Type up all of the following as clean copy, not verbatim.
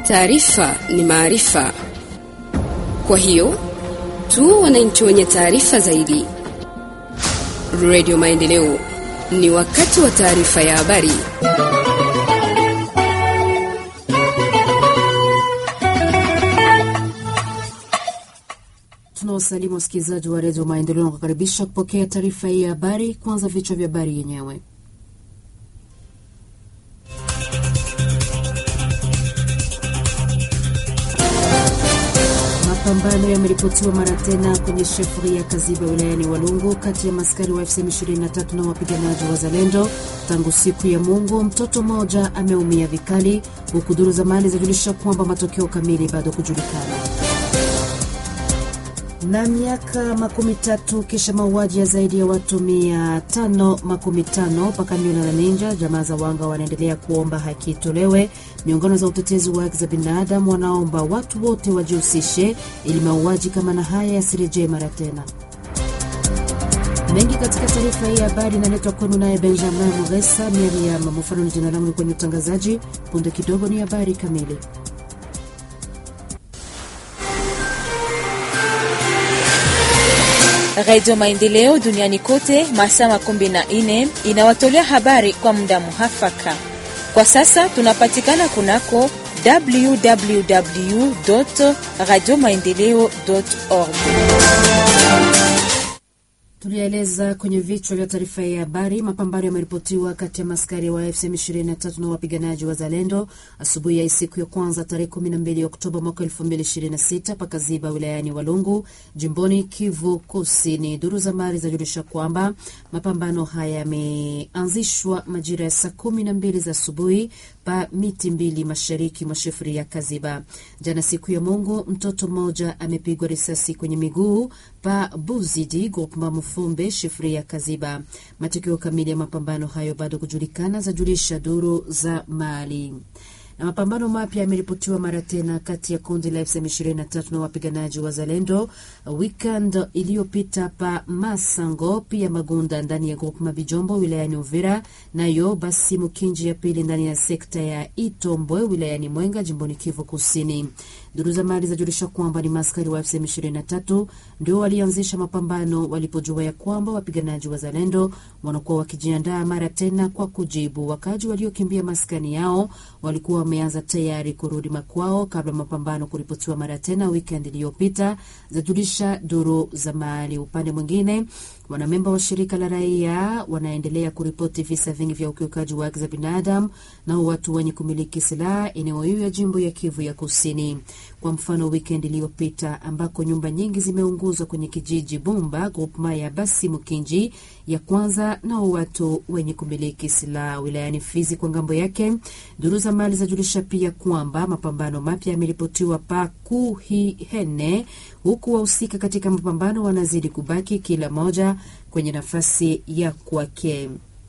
Taarifa ni maarifa. Kwa hiyo, tu wananchi wenye taarifa zaidi. Radio Maendeleo, ni wakati wa taarifa ya habari. Tunawasalimu wasikilizaji wa Radio Maendeleo na kukaribisha kupokea taarifa hii ya habari. Kwanza vichwa vya habari yenyewe. Mapambano yameripotiwa mara tena kwenye shefri ya Kaziba wilayani Walungu kati ya maskari wa FCM23 na wapiganaji wa Zalendo. Tangu siku ya Mungu, mtoto mmoja ameumia vikali, huku duru za mali zajulisha kwamba matokeo kamili bado kujulikana. Na miaka 13 kisha mauaji ya zaidi ya watu 515 Pakaniola na Ninja, jamaa za wanga wanaendelea kuomba haki itolewe. Miongano za utetezi wa haki za binadamu wanaomba watu wote wajihusishe ili mauaji kama na haya yasirejee mara tena. Mengi katika taarifa hii ya habari inaletwa kwenu naye Benjamin Mugesa. Miriam Mufano ni jina langu kwenye utangazaji. Punde kidogo ni habari kamili. Radio Maendeleo duniani kote masaa 14 inawatolea habari kwa muda muhafaka. Kwa sasa tunapatikana kunako www.radiomaendeleo.org. Tulieleza kwenye vichwa vya taarifa ya habari. Mapambano yameripotiwa kati ya maskari wa FCM23 na wapiganaji wa Zalendo asubuhi ya siku ya kwanza tarehe 12 Oktoba mwaka 2026 Pakaziba wilayani Walungu jimboni Kivu Kusini. Duru za mali zajulisha kwamba mapambano haya yameanzishwa majira ya saa 12 za asubuhi pa miti mbili mashariki mwa shefri ya Kaziba. Jana siku ya Mungu, mtoto mmoja amepigwa risasi kwenye miguu pa Buzidi Gopma Mufumbe shefri ya Kaziba. Matokeo kamili ya mapambano hayo bado kujulikana, zajulisha duru za mali. Na mapambano mapya yameripotiwa mara tena kati ya kundi la FCM23 na wapiganaji wa Zalendo weekend iliyopita pa Masango pia Magunda ndani ya Groupe Mabijombo wilayani Uvira, nayo basi Mukinji ya pili ndani ya sekta ya Itombwe wilayani Mwenga jimboni Kivu Kusini. Duru za mali zajulisha kwamba ni maskari wa FCM23 ndio walianzisha mapambano walipojua ya kwamba wapiganaji wa Zalendo wanakuwa wakijiandaa mara tena kwa kujibu. Wakaji waliokimbia maskani yao walikuwa wameanza tayari kurudi makwao kabla mapambano kuripotiwa mara tena weekend iliyopita, zajulisha duru za mali. Upande mwingine, wanamemba wa shirika la raia wanaendelea kuripoti visa vingi vya ukiukaji wa haki za binadamu na watu wenye kumiliki silaha eneo hiyo ya jimbo ya Kivu ya Kusini. Kwa mfano, weekend iliyopita ambako nyumba nyingi zimeunguzwa kwenye kijiji Bumba groupema ya basi Mukinji ya kwanza na watu wenye kumiliki silaha wilayani Fizi. Kwa ngambo yake, duru za mali zajulisha pia kwamba mapambano mapya yameripotiwa pa Kuhihene, huku wahusika katika mapambano wanazidi kubaki kila moja kwenye nafasi ya kwake.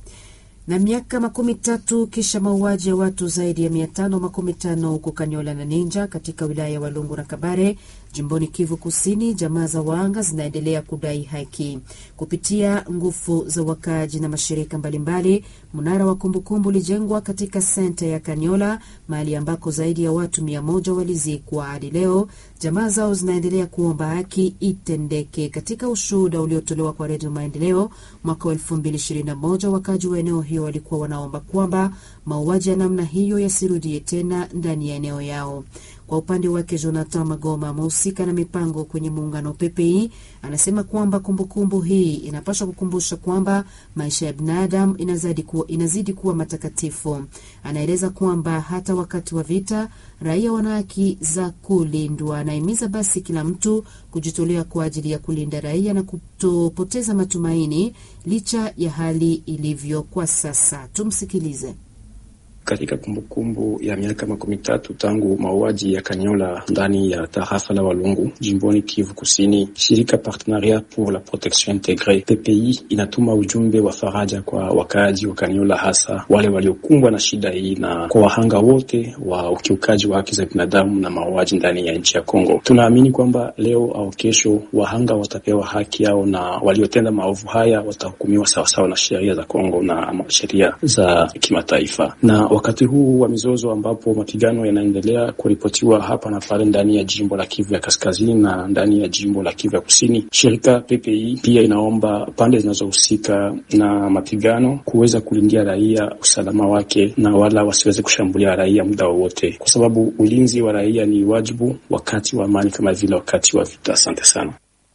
Na miaka 13 kisha mauaji ya watu zaidi ya 515 huko Kaniola na Ninja katika wilaya ya Walungu na Kabare jimboni Kivu Kusini, jamaa za wanga zinaendelea kudai haki kupitia nguvu za wakaji na mashirika mbalimbali. Mnara wa kumbukumbu ulijengwa katika senta ya Kaniola, mahali ambako zaidi ya watu 100 walizikwa. Hadi leo jamaa zao zinaendelea kuomba haki itendeke. Katika ushuhuda uliotolewa kwa Radio Maendeleo mwaka 2021, wakaji wa eneo hiyo walikuwa wanaomba kwamba mauaji ya namna hiyo yasirudie tena ndani ya eneo yao. Kwa upande wake, Jonathan Magoma, mhusika na mipango kwenye muungano PPI, anasema kwamba kumbukumbu hii inapaswa kukumbusha kwamba maisha ya binadamu inazidi kuwa matakatifu. Anaeleza kwamba hata wakati wa vita raia wana haki za kulindwa. Anahimiza basi kila mtu kujitolea kwa ajili ya kulinda raia na kutopoteza matumaini licha ya hali ilivyo kwa sasa. Tumsikilize. Katika kumbukumbu ya miaka 13 tangu mauaji ya Kaniola ndani ya tarafa la Walungu jimboni Kivu Kusini, shirika Partenariat pour la Protection Intégrée PPI inatuma ujumbe wa faraja kwa wakaaji wa Kaniola, hasa wale waliokumbwa na shida hii, na kwa wahanga wote wa ukiukaji wa haki za binadamu na mauaji ndani ya nchi ya Kongo. Tunaamini kwamba leo au kesho wahanga watapewa haki yao na waliotenda maovu haya watahukumiwa sawasawa na sheria za Kongo na sheria za kimataifa. Na Wakati huu wa mizozo ambapo mapigano yanaendelea kuripotiwa hapa na pale ndani ya jimbo la Kivu ya Kaskazini na ndani ya jimbo la Kivu ya Kusini, shirika PPI pia inaomba pande zinazohusika na mapigano kuweza kulindia raia usalama wake na wala wasiweze kushambulia raia muda wowote, kwa sababu ulinzi wa raia ni wajibu wakati wa amani kama vile wakati wa vita. Asante sana.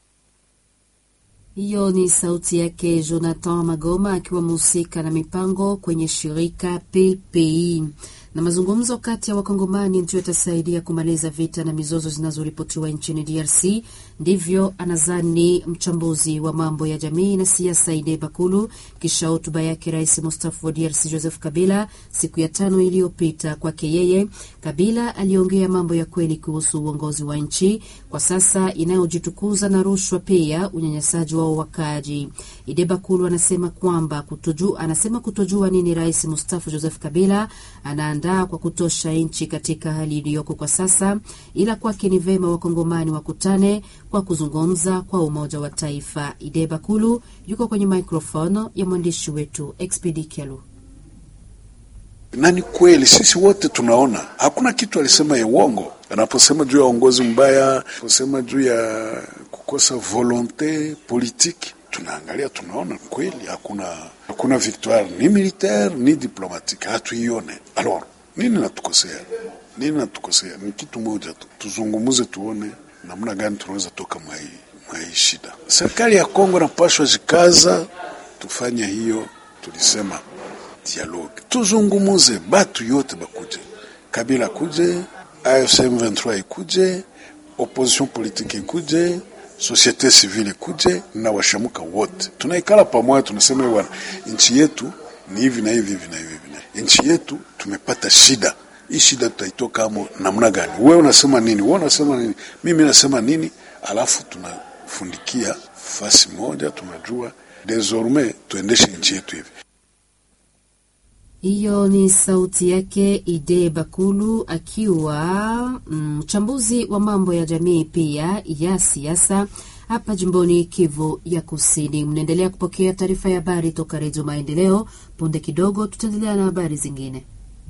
Hiyo ni sauti yake Jonathan Magoma akiwa mhusika na mipango kwenye shirika PPI. Na mazungumzo kati ya wakongomani ndio yatasaidia kumaliza vita na mizozo zinazoripotiwa nchini DRC. Ndivyo anazani mchambuzi wa mambo ya jamii na siasa Ide Bakulu kisha hotuba yake Rais Mustafa wa DRC Joseph Kabila siku ya 5 iliyopita. Kwake yeye, Kabila aliongea mambo ya kweli kuhusu uongozi wa nchi kwa sasa inayojitukuza na rushwa, pia unyanyasaji wa wakaaji. Ide Bakulu anasema kwamba kutojua nini Rais Mustafa Joseph Kabila anaandaa kwa kutosha nchi katika hali iliyoko kwa sasa, ila kwake ni vema wakongomani wakutane kwa kuzungumza kwa umoja wa taifa. Ide Bakulu yuko kwenye mikrofono ya mwandishi wetu Expedi Kialu. Na ni kweli sisi wote tunaona hakuna kitu alisema ya uongo. Anaposema juu ya uongozi mbaya, kusema juu ya kukosa volonté politique, tunaangalia tunaona kweli hakuna victoire ni militaire ni diplomatique, hatuione. Alors nini natukosea? Ni kitu moja tu, tuzungumuze tuone namna gani tunaweza toka mwa hii shida. Serikali ya Kongo inapaswa jikaza, tufanye hiyo. Tulisema dialogue, tuzungumuze, batu yote bakuje, Kabila kuje, AFC M23 ikuje, opposition politique ikuje, societe civile ikuje na washamuka wote. Tunaikala pamoja, tunasema bwana, nchi yetu ni hivi na hivi na hivi. Nchi yetu tumepata shida. Hii shida tutaitoka kama namna gani? Wewe unasema nini? Wewe unasema nini? Mimi nasema nini? Alafu tunafundikia fasi moja, tunajua désormais tuendeshe nchi yetu hivi. Hiyo ni sauti yake Ide Bakulu akiwa mchambuzi wa mambo ya jamii pia ya siasa hapa jimboni Kivu ya Kusini. Mnaendelea kupokea taarifa ya habari toka Radio Maendeleo. Punde kidogo tutaendelea na habari zingine.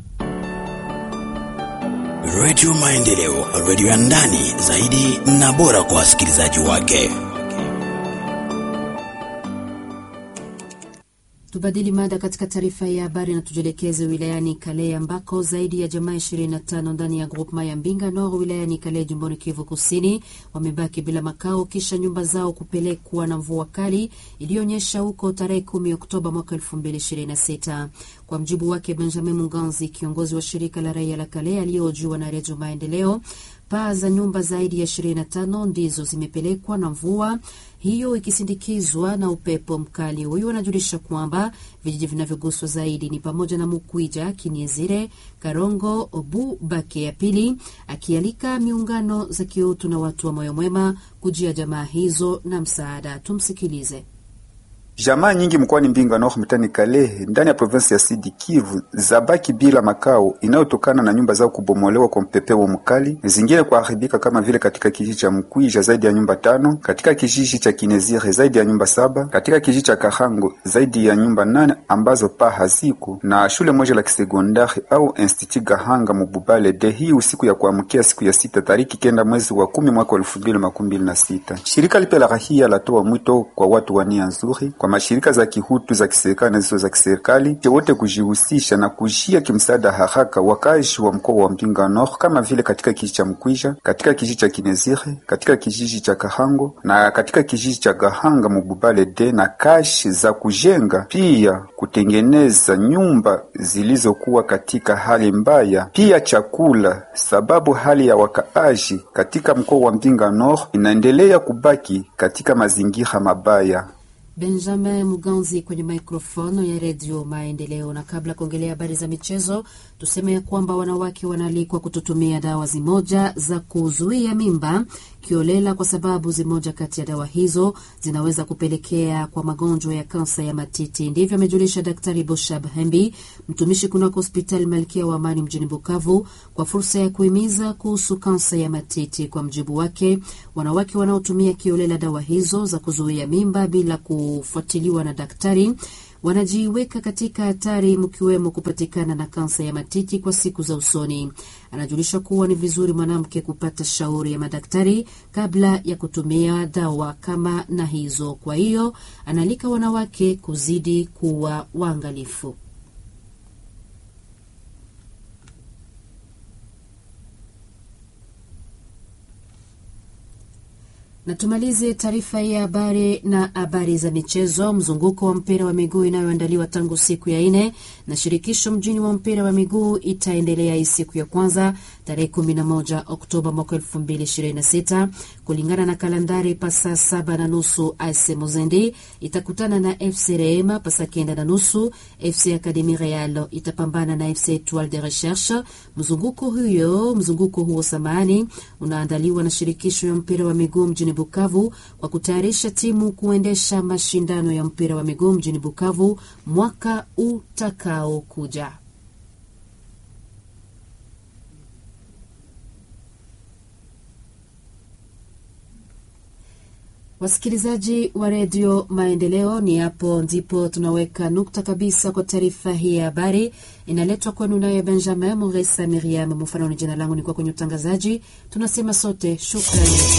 Radio Maendeleo, radio ya ndani zaidi na bora kwa wasikilizaji wake. Tubadili mada katika taarifa ya habari na tujelekeze wilayani Kale ambako zaidi ya jamaa 25 ndani ya groupement ya Mbinga Nord wilayani Kale jimboni Kivu Kusini wamebaki bila makao kisha nyumba zao kupelekwa na mvua kali iliyonyesha huko tarehe 10 Oktoba mwaka 2026. Kwa mjibu wake Benjamin Munganzi, kiongozi wa shirika la raia la Kale aliyohojiwa na Radio Maendeleo, paa za nyumba zaidi ya 25 ndizo zimepelekwa na mvua hiyo ikisindikizwa na upepo mkali. Huyu anajulisha kwamba vijiji vinavyoguswa zaidi ni pamoja na Mukwija, Kiniezire, Karongo, Obu, Bake ya pili, akialika miungano za kiutu na watu wa moyo mwema kujia jamaa hizo na msaada. Tumsikilize. Jamaa nyingi mkoani Mbinga Nord mtani Kalehe ndani ya province ya Sud Kivu zabaki bila makao inayotokana na nyumba zao kubomolewa kwa mpepeo mkali, zingine kuharibika kama vile katika kijiji cha Mkwija zaidi ya nyumba 5, katika kijiji cha Kinezire zaidi ya nyumba 7, katika kijiji cha Karango zaidi ya nyumba 8 ambazo paa haziko, na shule moja la kisekondari au Institut Gahanga Mububale de hii usiku ya kuamkia siku ya 6 tariki 9 mwezi wa 10 mwaka 2026. Shirika lipe la rahia latoa mwito kwa watu wa nia nzuri, kwa mashirika za kihutu za kiserikali na zisizo za kiserikali wote kujihusisha na kujia kimsaada haraka wakazi wa mkoa wa Mbinga Nord kama vile katika kijiji cha Mkwija, katika kijiji cha Kinezire, katika kijiji cha Kahango na katika kijiji cha Gahanga Mububale de, na kashi za kujenga pia kutengeneza nyumba zilizokuwa katika hali mbaya, pia chakula, sababu hali ya wakaaji katika mkoa wa Mbinga Nord inaendelea kubaki katika mazingira mabaya. Benjamin Muganzi kwenye mikrofono ya Radio Maendeleo. Na kabla kuongelea habari za michezo, tuseme ya kwamba wanawake wanalikwa kututumia dawa zimoja za kuzuia mimba kiolela, kwa sababu zimoja kati ya dawa hizo zinaweza kupelekea kwa magonjwa ya kansa ya matiti. Ndivyo amejulisha Daktari Boshab Hembi, mtumishi kunako hospitali Malkia wa Amani mjini Bukavu, kwa fursa ya kuhimiza kuhusu kansa ya matiti. Kwa mjibu wake, wanawake wanaotumia kiolela dawa hizo za kuzuia mimba bila kufuatiliwa na daktari wanajiweka katika hatari, mkiwemo kupatikana na kansa ya matiti kwa siku za usoni. Anajulisha kuwa ni vizuri mwanamke kupata shauri ya madaktari kabla ya kutumia dawa kama na hizo. Kwa hiyo analika wanawake kuzidi kuwa waangalifu. Na tumalize taarifa ya habari na habari za michezo. Mzunguko wa mpira wa miguu inayoandaliwa tangu siku ya 4 na shirikisho mjini wa mpira wa miguu itaendelea hii siku ya kwanza tarehe 11 Oktoba mwaka 2026 kulingana na kalendari. Pasa 7:30 AS Mozendi itakutana na FC Rema. Pasa 9:30 FC Académie Real itapambana na FC Étoile de Recherche. Mzunguko huo samani unaandaliwa na shirikisho ya mpira wa miguu mjini Bukavu kwa kutayarisha timu kuendesha mashindano ya mpira wa miguu mjini Bukavu mwaka utakao kuja. Wasikilizaji wa Radio Maendeleo, ni hapo ndipo tunaweka nukta kabisa kwa taarifa hii ya habari. Inaletwa kwenu naye Benjamin Moresa Miriam Mfano. Jina langu ni kwa kwenye utangazaji. Tunasema sote shukrani.